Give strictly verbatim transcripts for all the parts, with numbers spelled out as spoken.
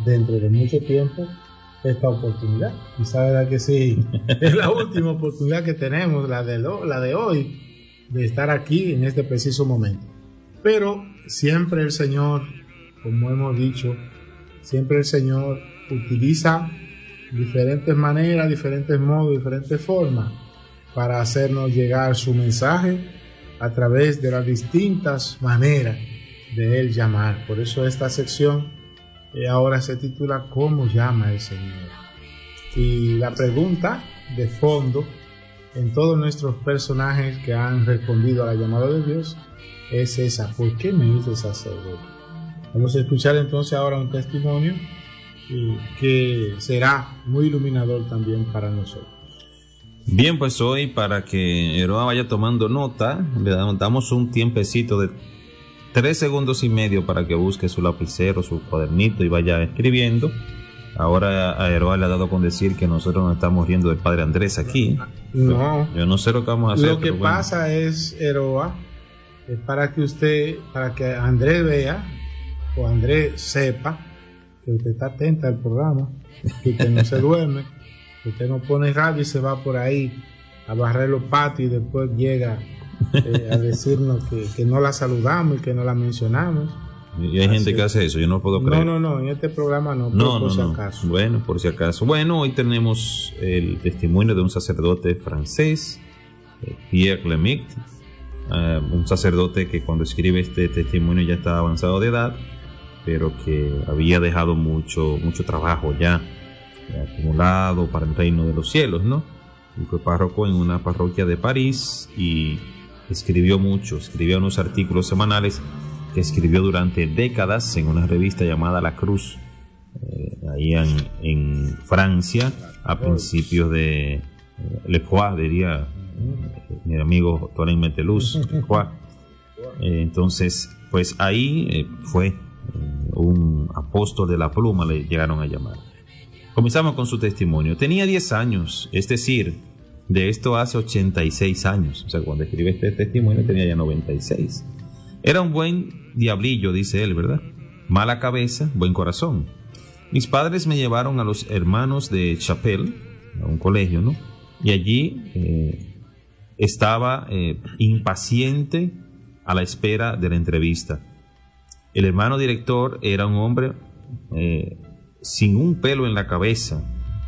dentro de mucho tiempo esta oportunidad. Y sabe que sí, es la última oportunidad que tenemos, la de, lo, la de hoy, de estar aquí en este preciso momento. Pero siempre el Señor, como hemos dicho, siempre el Señor utiliza diferentes maneras, diferentes modos, diferentes formas para hacernos llegar su mensaje a través de las distintas maneras de Él llamar. Por eso esta sección eh, ahora se titula ¿Cómo llama el Señor? Y la pregunta de fondo en todos nuestros personajes que han respondido a la llamada de Dios es esa: ¿por qué me hice sacerdote? Vamos a escuchar entonces ahora un testimonio eh, que será muy iluminador también para nosotros. Bien, pues hoy, para que Eroa vaya tomando nota, le damos un tiempecito de tres segundos y medio para que busque su lapicero, su cuadernito y vaya escribiendo. Ahora a Eroa le ha dado con decir que nosotros nos estamos riendo del padre Andrés aquí. No, yo no sé lo que vamos a hacer. Lo que pero bueno. pasa es, Eroa, es para que usted, para que Andrés vea o Andrés sepa que usted está atenta al programa, que usted no se duerme, que usted no pone radio y se va por ahí a barrer los patios y después llega eh, a decirnos que, que no la saludamos y que no la mencionamos. Y hay Así gente que hace eso, yo no puedo creer. No, no, no, en este programa no, no, por no, si no. acaso. Bueno, por si acaso. Bueno, hoy tenemos el testimonio de un sacerdote francés, Pierre Lemic, uh, un sacerdote que cuando escribe este testimonio ya está avanzado de edad, pero que había dejado mucho, mucho trabajo ya acumulado para el reino de los cielos, ¿no? Y fue párroco en una parroquia de París y escribió mucho, escribió unos artículos semanales que escribió durante décadas en una revista llamada La Cruz, eh, ahí en, en Francia, a principios de eh, Le Foix, diría eh, mi amigo Torin Meteluz, Le Foix. Eh, entonces, pues ahí eh, fue eh, un apóstol de la pluma, le llegaron a llamar. Comenzamos con su testimonio. Tenía diez años, es decir, de esto hace ochenta y seis años. O sea, cuando escribe este testimonio tenía ya noventa y seis. Era un buen diablillo, dice él, ¿verdad? Mala cabeza, buen corazón. Mis padres me llevaron a los hermanos de Chapelle, a un colegio, ¿no? Y allí eh, estaba eh, impaciente a la espera de la entrevista. El hermano director era un hombre eh, sin un pelo en la cabeza.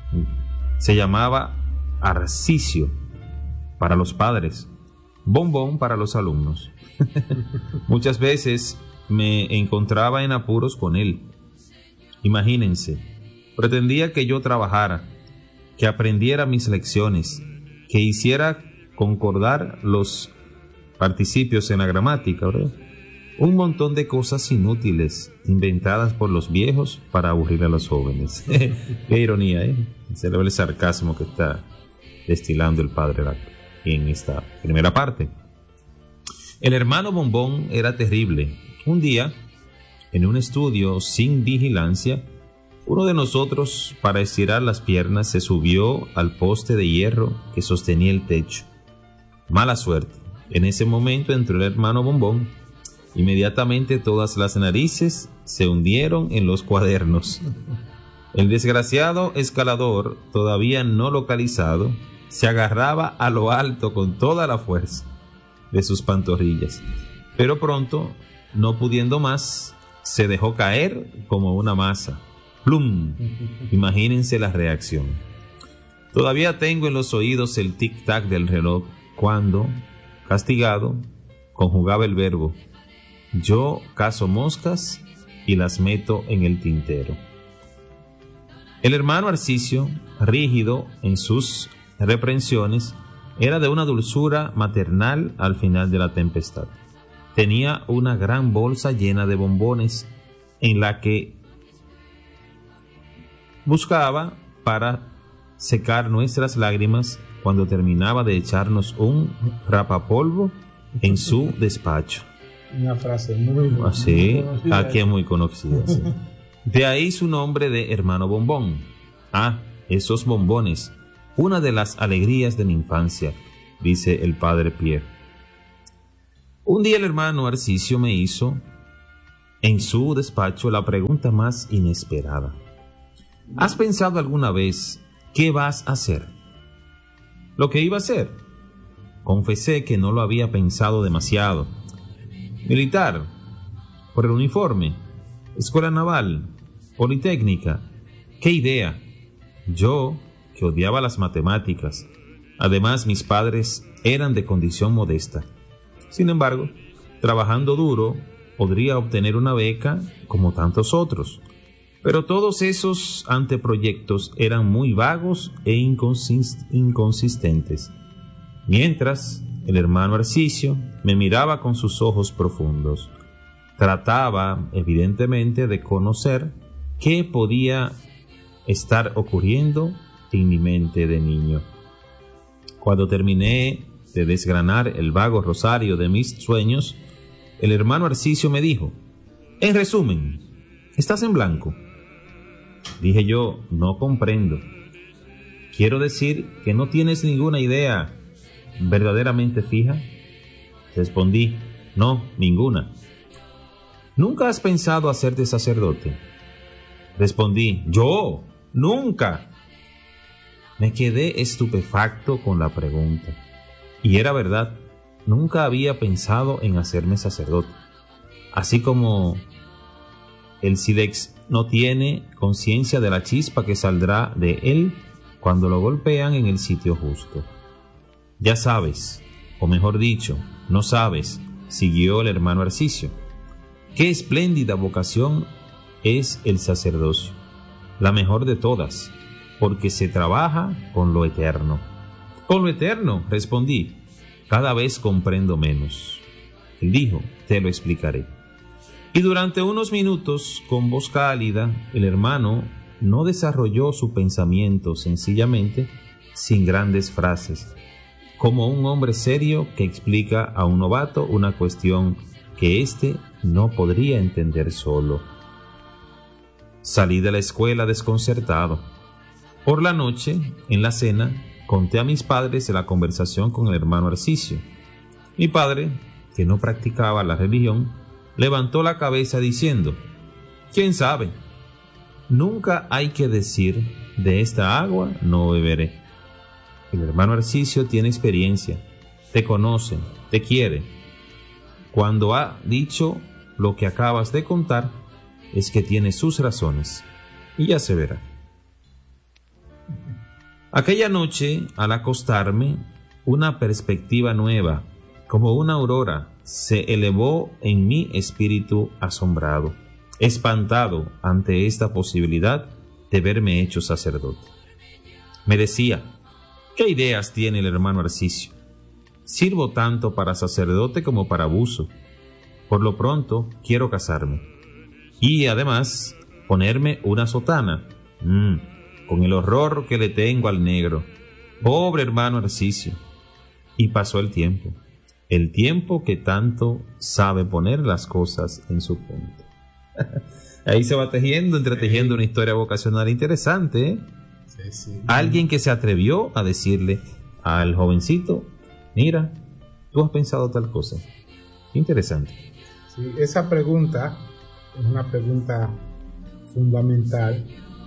Se llamaba Arcisio para los padres, Bombón para los alumnos. Muchas veces me encontraba en apuros con él. Imagínense, pretendía que yo trabajara, que aprendiera mis lecciones, que hiciera concordar los participios en la gramática, ¿verdad? Un montón de cosas inútiles inventadas por los viejos para aburrir a los jóvenes. Qué ironía, ¿eh? Se le ve el sarcasmo que está destilando el padre en esta primera parte. El hermano Bombón era terrible. Un día, en un estudio sin vigilancia, uno de nosotros, para estirar las piernas, se subió al poste de hierro que sostenía el techo. Mala suerte. En ese momento entró el hermano Bombón. Inmediatamente todas las narices se hundieron en los cuadernos. El desgraciado escalador, todavía no localizado, se agarraba a lo alto con toda la fuerza de sus pantorrillas, pero pronto, no pudiendo más, se dejó caer como una masa. ¡Plum! Imagínense la reacción. Todavía tengo en los oídos el tic-tac del reloj cuando, castigado, conjugaba el verbo: yo cazo moscas y las meto en el tintero. El hermano Arcisio, rígido en sus reprensiones, era de una dulzura maternal al final de la tempestad. Tenía una gran bolsa llena de bombones en la que buscaba para secar nuestras lágrimas cuando terminaba de echarnos un rapapolvo en su despacho. Una frase muy así, aquí es muy conocida. Sí. De ahí su nombre de hermano Bombón. Ah, esos bombones, una de las alegrías de mi infancia, dice el padre Pierre. Un día el hermano Arcisio me hizo en su despacho la pregunta más inesperada. ¿Has pensado alguna vez qué vas a hacer? Lo que iba a hacer. Confesé que no lo había pensado demasiado. Militar, por el uniforme, escuela naval, politécnica. ¿Qué idea? Yo, que odiaba las matemáticas. Además, mis padres eran de condición modesta. Sin embargo, trabajando duro, podría obtener una beca como tantos otros. Pero todos esos anteproyectos eran muy vagos e inconsist- inconsistentes. Mientras, el hermano Arcisio me miraba con sus ojos profundos. Trataba, evidentemente, de conocer qué podía estar ocurriendo en mi mente de niño. Cuando terminé de desgranar el vago rosario de mis sueños, el hermano Arcisio me dijo: en resumen, ¿estás en blanco? Dije yo: no comprendo. Quiero decir que no tienes ninguna idea verdaderamente fija. Respondí: no, ninguna. ¿Nunca has pensado hacerte sacerdote? Respondí: yo, nunca. Me quedé estupefacto con la pregunta. Y era verdad, nunca había pensado en hacerme sacerdote. Así como el sílex no tiene conciencia de la chispa que saldrá de él cuando lo golpean en el sitio justo. Ya sabes, o mejor dicho, no sabes, siguió el hermano Arcisio, qué espléndida vocación es el sacerdocio, la mejor de todas, porque se trabaja con lo eterno. Con lo eterno, respondí, cada vez comprendo menos. Él dijo: te lo explicaré. Y durante unos minutos, con voz cálida, el hermano no desarrolló su pensamiento sencillamente, sin grandes frases, como un hombre serio que explica a un novato una cuestión que éste no podría entender solo. Salí de la escuela desconcertado. Por la noche, en la cena, conté a mis padres la conversación con el hermano Arcisio. Mi padre, que no practicaba la religión, levantó la cabeza diciendo: ¿quién sabe? Nunca hay que decir: de esta agua no beberé. El hermano Arcisio tiene experiencia, te conoce, te quiere. Cuando ha dicho lo que acabas de contar, es que tiene sus razones, y ya se verá. Aquella noche, al acostarme, una perspectiva nueva, como una aurora, se elevó en mi espíritu asombrado, espantado ante esta posibilidad de verme hecho sacerdote. Me decía: ¿qué ideas tiene el hermano Arcisio? Sirvo tanto para sacerdote como para buzo. Por lo pronto, quiero casarme. Y además, ponerme una sotana. Mm, con el horror que le tengo al negro. Pobre hermano Arcisio. Y pasó el tiempo. El tiempo que tanto sabe poner las cosas en su punto. Ahí se va tejiendo, entretejiendo una historia vocacional interesante, ¿eh? Sí, sí. Alguien que se atrevió a decirle al jovencito: mira, tú has pensado tal cosa. Interesante. Sí, esa pregunta es una pregunta fundamental.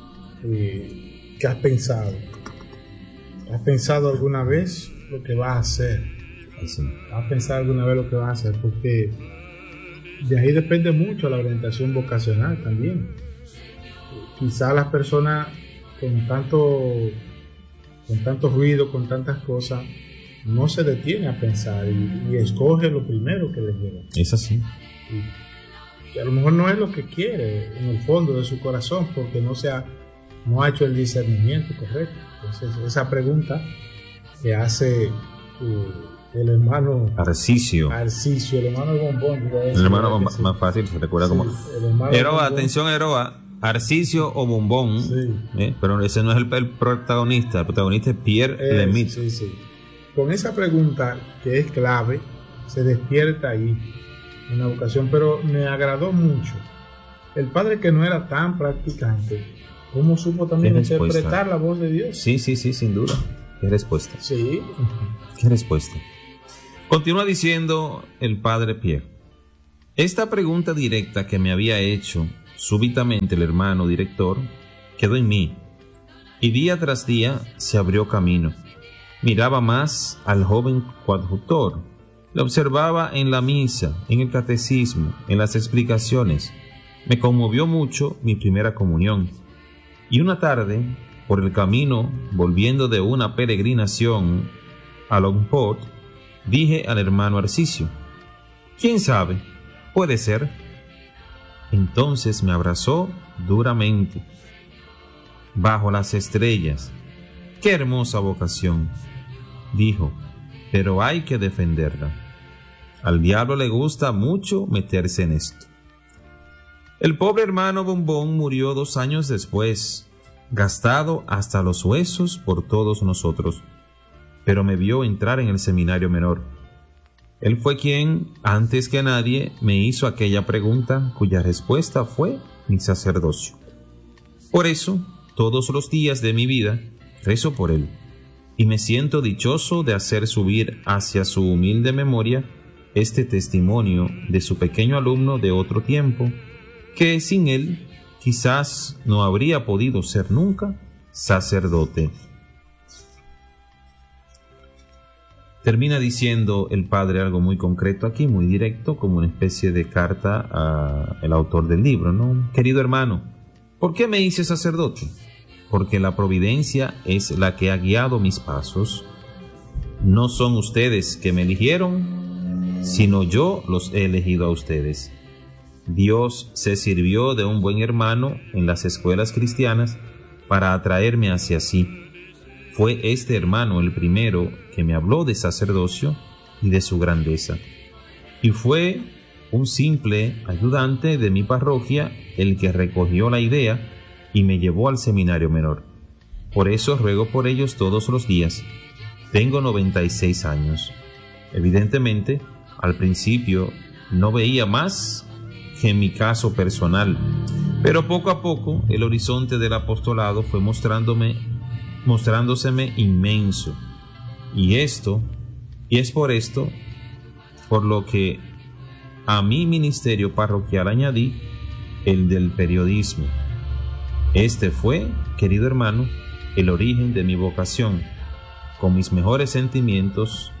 Eh, ¿Qué has pensado? ¿Has pensado alguna vez lo que vas a hacer? Sí. ¿Has pensado alguna vez lo que vas a hacer? Porque de ahí depende mucho la orientación vocacional también. Quizá las personas con tanto con tanto ruido, con tantas cosas, no se detiene a pensar y, y escoge lo primero que le llega. Es así. Y que a lo mejor no es lo que quiere en el fondo de su corazón, porque no se ha, no ha hecho el discernimiento correcto. Entonces, esa pregunta que hace eh, el hermano Arcisio. Arcisio, el hermano Bombón. El hermano más, más fácil, se recuerda sí, como. Eroa, atención, Eroa. Arcisio o Bombón, sí. ¿eh? Pero ese no es el, el protagonista. El protagonista es Pierre eh, Lemaitre. Sí, sí. Con esa pregunta, que es clave, se despierta ahí una vocación, pero me agradó mucho. El padre, que no era tan practicante, ¿cómo supo también interpretar la voz de Dios? Sí, sí, sí, sin duda. ¿Qué respuesta? Sí. ¿Qué respuesta? Continúa diciendo el padre Pierre: Esta pregunta directa que me había hecho súbitamente el hermano director quedó en mí, y día tras día se abrió camino. Miraba más al joven coadjutor, le observaba en la misa, en el catecismo, en las explicaciones. Me conmovió mucho mi primera comunión. Y una tarde, por el camino, volviendo de una peregrinación a Longport, dije al hermano Arcisio: ¿quién sabe? Puede ser. Entonces me abrazó duramente. Bajo las estrellas. ¡Qué hermosa vocación!, dijo, pero hay que defenderla. Al diablo le gusta mucho meterse en esto. El pobre hermano Bombón murió dos años después, gastado hasta los huesos por todos nosotros, pero me vio entrar en el seminario menor. Él fue quien, antes que nadie, me hizo aquella pregunta cuya respuesta fue mi sacerdocio. Por eso, todos los días de mi vida, rezo por él, y me siento dichoso de hacer subir hacia su humilde memoria este testimonio de su pequeño alumno de otro tiempo, que sin él quizás no habría podido ser nunca sacerdote. Termina diciendo el padre algo muy concreto aquí, muy directo, como una especie de carta al autor del libro, ¿no? Querido hermano, ¿por qué me hice sacerdote? Porque la providencia es la que ha guiado mis pasos. No son ustedes que me eligieron, sino yo los he elegido a ustedes. Dios se sirvió de un buen hermano en las escuelas cristianas para atraerme hacia sí. Fue este hermano el primero que me habló de sacerdocio y de su grandeza. Y fue un simple ayudante de mi parroquia el que recogió la idea y me llevó al seminario menor. Por eso ruego por ellos todos los días. Tengo noventa y seis años. Evidentemente, al principio no veía más que mi caso personal, pero poco a poco el horizonte del apostolado fue mostrándome, mostrándoseme inmenso. Y esto, y es por esto, por lo que a mi ministerio parroquial añadí el del periodismo. Este fue, querido hermano, el origen de mi vocación. Con mis mejores sentimientos,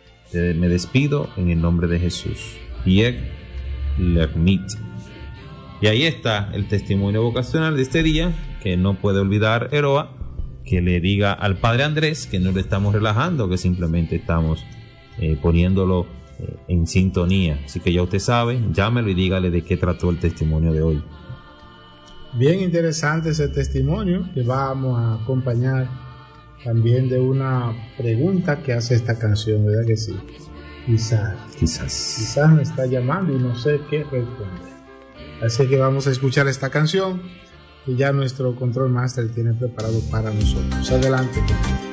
me despido en el nombre de Jesús. Pierre Lermite. Y ahí está el testimonio vocacional de este día, que no puede olvidar Eroa, que le diga al padre Andrés que no le estamos relajando, que simplemente estamos eh, poniéndolo eh, en sintonía. Así que ya usted sabe, llámelo y dígale de qué trató el testimonio de hoy. Bien interesante ese testimonio, que vamos a acompañar también de una pregunta que hace esta canción, ¿verdad que sí? Quizás, quizás, quizás me está llamando y no sé qué responder. Así que vamos a escuchar esta canción que ya nuestro control master tiene preparado para nosotros. Adelante.